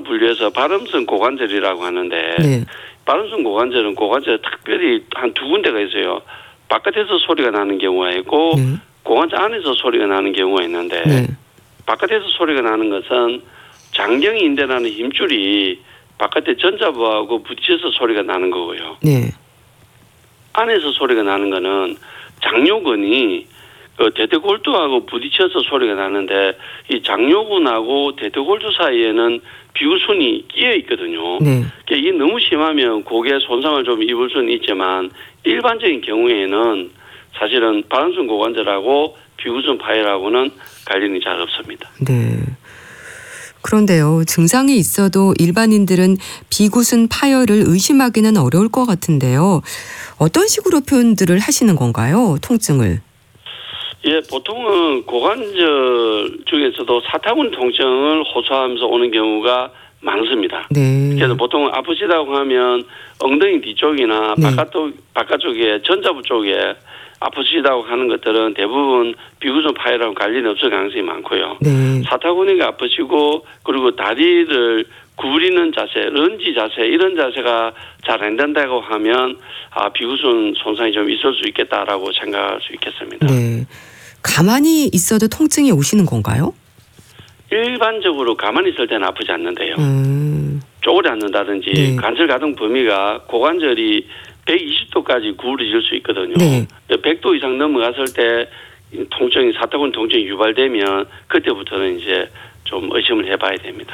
분류해서 발음성 고관절이라고 하는데 네. 발음성 고관절은 고관절에 특별히 한 두 군데가 있어요. 바깥에서 소리가 나는 경우가 있고 네. 고관절 안에서 소리가 나는 경우가 있는데 네. 바깥에서 소리가 나는 것은 장경인대라는 힘줄이 바깥에 전자부하고 부딪혀서 소리가 나는 거고요. 네. 안에서 소리가 나는 거는 장요근이 그 대퇴골두하고 부딪혀서 소리가 나는데 이 장요근하고 대퇴골두 사이에는 비구순이 끼어 있거든요. 네. 그러니까 이게 너무 심하면 고개 손상을 좀 입을 수는 있지만 일반적인 경우에는 사실은 발음성 고관절하고 비구순 파열하고는 관련이 잘 없습니다. 네. 그런데요, 증상이 있어도 일반인들은 비구순 파열을 의심하기는 어려울 것 같은데요. 어떤 식으로 표현들을 하시는 건가요? 통증을. 예, 보통은 고관절 중에서도 사타구니 통증을 호소하면서 오는 경우가 많습니다. 네. 그래서 보통 아프시다고 하면 엉덩이 뒤쪽이나 네. 바깥쪽에 전자부 쪽에 아프시다고 하는 것들은 대부분 비구순 파열하고 관련이 없을 가능성이 많고요. 네. 사타구니가 아프시고 그리고 다리를 구부리는 자세, 런지 자세 이런 자세가 잘 안 된다고 하면 비구순 손상이 좀 있을 수 있겠다라고 생각할 수 있겠습니다. 네. 가만히 있어도 통증이 오시는 건가요? 일반적으로 가만히 있을 때는 아프지 않는데요. 쪼그려 앉는다든지 네. 관절 가동 범위가 고관절이 120도까지 구부러질 수 있거든요. 네. 100도 이상 넘어갔을 때 통증이 사타구니 통증이 유발되면 그때부터는 이제 좀 의심을 해봐야 됩니다.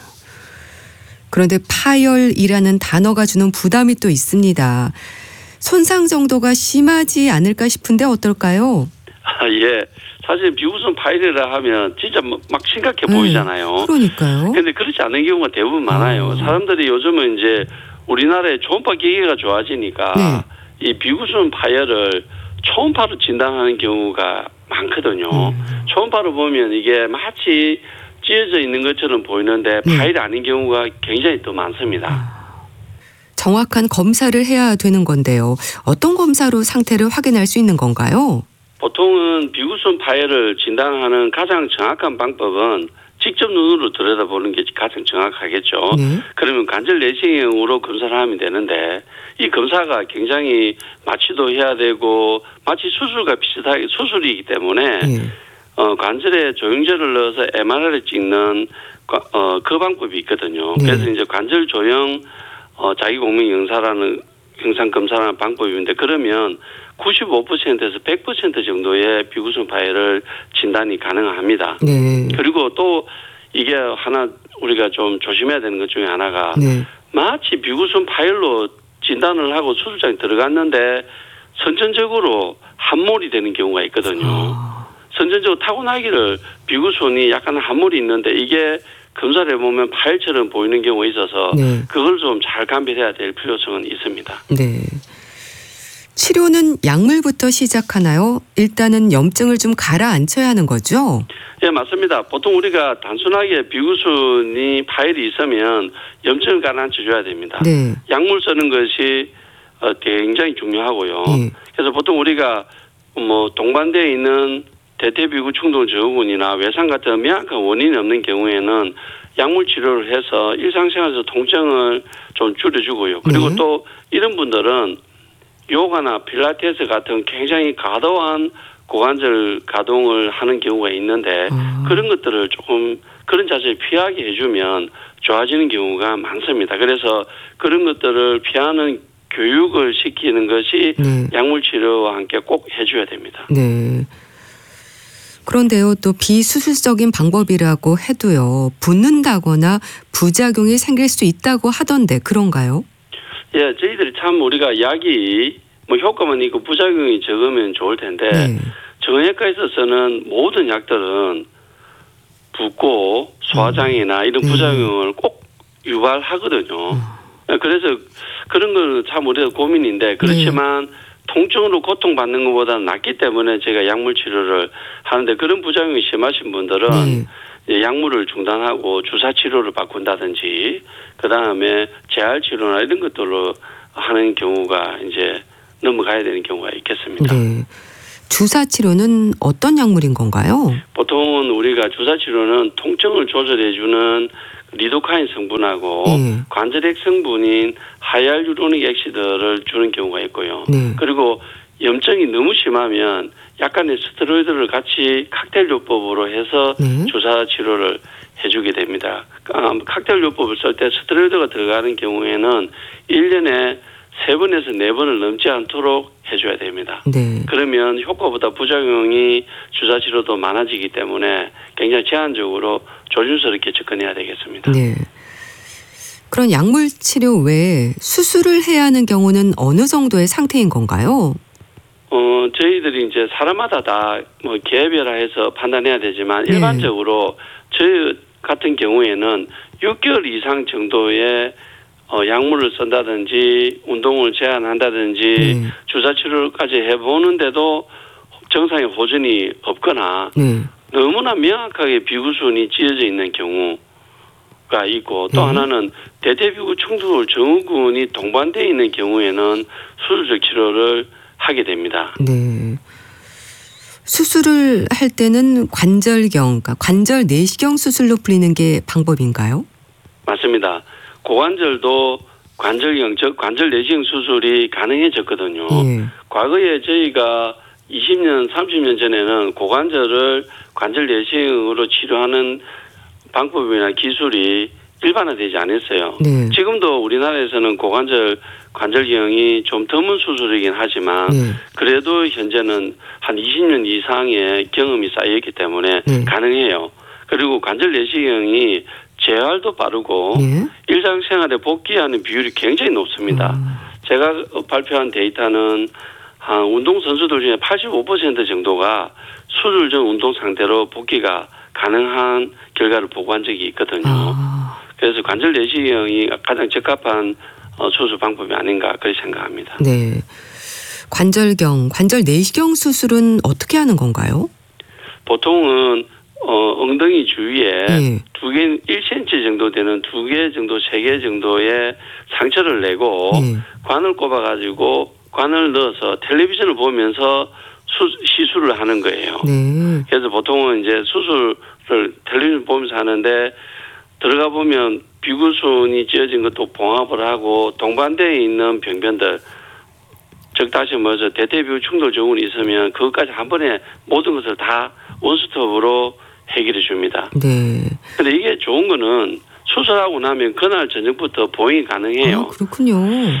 그런데 파열이라는 단어가 주는 부담이 또 있습니다. 손상 정도가 심하지 않을까 싶은데 어떨까요? 예. 사실 비구순 파열이라 하면 진짜 막 심각해 보이잖아요. 그러니까요. 근데 그렇지 않은 경우가 대부분 많아요. 사람들이 요즘은 이제 우리나라의 초음파 기계가 좋아지니까 네. 이 비구순 파열을 초음파로 진단하는 경우가 많거든요. 초음파로 보면 이게 마치 찢어져 있는 것처럼 보이는데 파열이 아닌 경우가 굉장히 또 많습니다. 정확한 검사를 해야 되는 건데요. 어떤 검사로 상태를 확인할 수 있는 건가요? 보통은 비구순 파열을 진단하는 가장 정확한 방법은 직접 눈으로 들여다보는 게 가장 정확하겠죠. 네. 그러면 관절 내시경으로 검사를 하면 되는데 이 검사가 굉장히 마취도 해야 되고 마치 수술과 비슷하게 수술이기 때문에 관절에 조영제를 넣어서 MRI를 찍는 그 방법이 있거든요. 네. 그래서 이제 관절 조영 자기공명 영상 검사라는 방법이 있는데 그러면 95%에서 100% 정도의 비구순 파열을 진단이 가능합니다. 네. 그리고 또 이게 하나 우리가 좀 조심해야 되는 것 중에 하나가 마치 비구순 파열로 진단을 하고 수술장에 들어갔는데 선천적으로 함몰이 되는 경우가 있거든요. 선천적으로 타고나기를 비구순이 약간 함몰이 있는데 이게 검사를 해보면 파열처럼 보이는 경우가 있어서 그걸 좀 잘 감별해야 될 필요성은 있습니다. 네. 치료는 약물부터 시작하나요? 일단은 염증을 좀 가라앉혀야 하는 거죠? 예, 맞습니다. 보통 우리가 단순하게 비구순이 파열이 있으면 염증을 가라앉혀줘야 됩니다. 네. 약물 쓰는 것이 굉장히 중요하고요. 그래서 보통 우리가 동반되어 있는 대퇴비구 충동 증후군이나 외상 같은 명확한 원인이 없는 경우에는 약물 치료를 해서 일상생활에서 통증을 좀 줄여주고요. 그리고 또 이런 분들은 요가나 필라테스 같은 굉장히 과도한 고관절 가동을 하는 경우가 있는데 그런 것들을 조금 그런 자세를 피하게 해주면 좋아지는 경우가 많습니다. 그래서 그런 것들을 피하는 교육을 시키는 것이 약물 치료와 함께 꼭 해줘야 됩니다. 네. 그런데요, 또 비수술적인 방법이라고 해도요, 붓는다거나 부작용이 생길 수 있다고 하던데 그런가요? 예, 저희들이 참 우리가 약이 효과만 있고 부작용이 적으면 좋을 텐데 정형외과에 있어서는 모든 약들은 붓고 소화장애나 이런 부작용을 꼭 유발하거든요. 그래서 그런 건 참 우리가 고민인데 그렇지만 통증으로 고통받는 것보다는 낫기 때문에 제가 약물 치료를 하는데 그런 부작용이 심하신 분들은 약물을 중단하고 주사 치료를 바꾼다든지 그다음에 재활 치료나 이런 것들로 하는 경우가 이제 넘어가야 되는 경우가 있겠습니다. 네. 주사 치료는 어떤 약물인 건가요? 보통은 우리가 주사 치료는 통증을 조절해 주는 리도카인 성분하고 네. 관절액 성분인 하이알루로닉 액시드를 주는 경우가 있고요. 네. 그리고 염증이 너무 심하면 약간의 스테로이드를 같이 칵테일 요법으로 해서 네. 주사 치료를 해주게 됩니다. 칵테일 요법을 쓸 때 스테로이드가 들어가는 경우에는 1년에 3번에서 4번을 넘지 않도록 해줘야 됩니다. 네. 그러면 효과보다 부작용이 주사 치료도 많아지기 때문에 굉장히 제한적으로 조심스럽게 접근해야 되겠습니다. 네. 그런 약물 치료 외에 수술을 해야 하는 경우는 어느 정도의 상태인 건가요? 저희들이 이제 사람마다 다 뭐 개별화해서 판단해야 되지만 네. 일반적으로 저희 같은 경우에는 6개월 이상 정도의 약물을 쓴다든지 운동을 제한한다든지 네. 주사 치료까지 해보는데도 정상의 호전이 없거나 네. 너무나 명확하게 비구순이 찢어져 있는 경우가 있고 또 네. 하나는 대퇴비구 충돌 증후군이 동반되어 있는 경우에는 수술적 치료를 하게 됩니다. 네. 수술을 할 때는 관절경, 그러니까 관절 내시경 수술로 풀리는 게 방법인가요? 맞습니다. 고관절도 관절경, 즉 관절 내시경 수술이 가능해졌거든요. 예. 과거에 저희가 20년, 30년 전에는 고관절을 관절 내시경으로 치료하는 방법이나 기술이 일반화되지 않았어요. 네. 지금도 우리나라에서는 관절경이 좀 드문 수술이긴 하지만 네. 그래도 현재는 한 20년 이상의 경험이 쌓여있기 때문에 네. 가능해요. 그리고 관절 내시경이 재활도 빠르고 네. 일상생활에 복귀하는 비율이 굉장히 높습니다. 제가 발표한 데이터는 한 운동선수들 중에 85% 정도가 수술 전 운동 상태로 복귀가 가능한 결과를 보고한 적이 있거든요. 아. 그래서 관절 내시경이 가장 적합한 수술 방법이 아닌가 그렇게 생각합니다. 네. 관절경, 관절 내시경 수술은 어떻게 하는 건가요? 보통은 엉덩이 주위에 네. 1cm 정도 되는 2개 정도, 3개 정도의 상처를 내고 네. 관을 꼽아가지고 관을 넣어서 텔레비전을 보면서 시술을 하는 거예요. 네. 그래서 보통은 이제 수술을 텔레비전 보면서 하는데 들어가 보면 비구순이 찢어진 것도 봉합을 하고 동반되어 있는 병변들, 즉 다시 말해서 대퇴비구 충돌 증후군이 있으면 그것까지 한 번에 모든 것을 다 원스톱으로 해결해 줍니다. 네. 근데 이게 좋은 거는 수술하고 나면 그날 저녁부터 보행이 가능해요. 아, 그렇군요.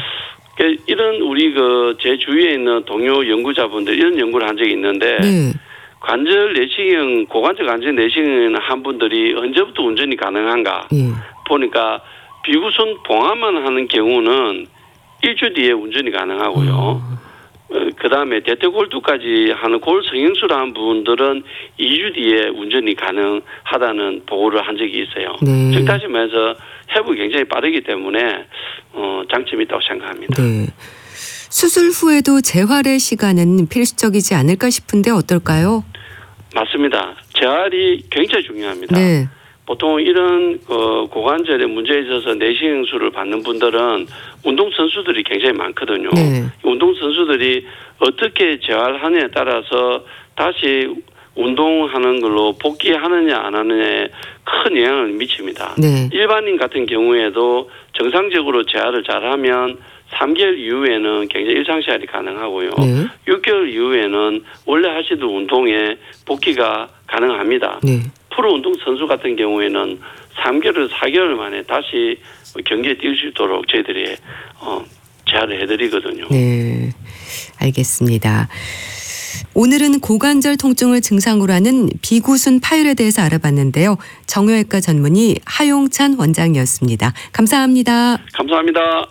이런 우리 제 주위에 있는 동료 연구자분들 이런 연구를 한 적이 있는데 네. 관절 내시경, 고관절 관절 내시경 한 분들이 언제부터 운전이 가능한가 예. 보니까 비구순 봉합만 하는 경우는 일주 뒤에 운전이 가능하고요. 그다음에 대퇴골두까지 하는 골 성형수를 한 분들은 2주 뒤에 운전이 가능하다는 보고를 한 적이 있어요. 네. 즉 다시 말해서 회복이 굉장히 빠르기 때문에 장점이 있다고 생각합니다. 네. 수술 후에도 재활의 시간은 필수적이지 않을까 싶은데 어떨까요? 맞습니다. 재활이 굉장히 중요합니다. 네. 보통 이런 고관절에 문제에 있어서 내시경술을 받는 분들은 운동선수들이 굉장히 많거든요. 네. 운동선수들이 어떻게 재활하느냐에 따라서 다시 운동하는 걸로 복귀하느냐 안 하느냐에 큰 영향을 미칩니다. 네. 일반인 같은 경우에도 정상적으로 재활을 잘하면 3개월 이후에는 굉장히 일상생활이 가능하고요. 네. 6개월 이후에는 원래 하시던 운동에 복귀가 가능합니다. 네. 프로 운동 선수 같은 경우에는 3개월, 4개월 만에 다시 경기에 뛸 수 있도록 저희들이 재활을 해드리거든요. 네. 알겠습니다. 오늘은 고관절 통증을 증상으로 하는 비구순 파열에 대해서 알아봤는데요. 정형외과 전문의 하용찬 원장이었습니다. 감사합니다. 감사합니다.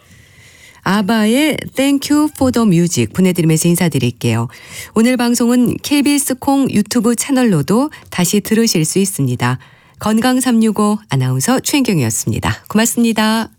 아바의 Thank You for the Music 보내드리면서 인사드릴게요. 오늘 방송은 KBS 콩 유튜브 채널로도 다시 들으실 수 있습니다. 건강365 아나운서 최인경이었습니다. 고맙습니다.